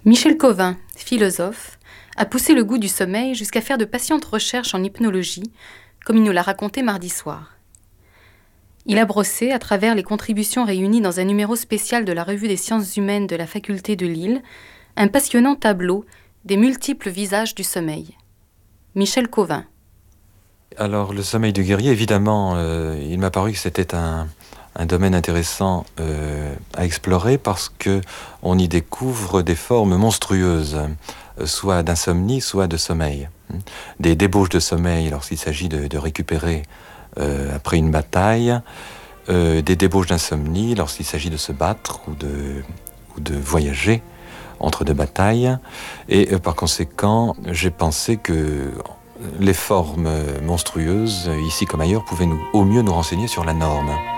Michel Covin, philosophe, a poussé le goût du sommeil jusqu'à faire de patientes recherches en hypnologie, comme il nous l'a raconté mardi soir. Il a brossé, à travers les contributions réunies dans un numéro spécial de la Revue des sciences humaines de la faculté de Lille, un passionnant tableau des multiples visages du sommeil. Michel Covin. Alors, le sommeil du guerrier, évidemment, il m'a paru que c'était un domaine intéressant à explorer parce qu'on y découvre des formes monstrueuses, soit d'insomnie, soit de sommeil. Des débauches de sommeil lorsqu'il s'agit de récupérer après une bataille, des débauches d'insomnie lorsqu'il s'agit de se battre ou de voyager entre deux batailles. Et par conséquent, j'ai pensé que les formes monstrueuses, ici comme ailleurs, pouvaient au mieux nous renseigner sur la norme.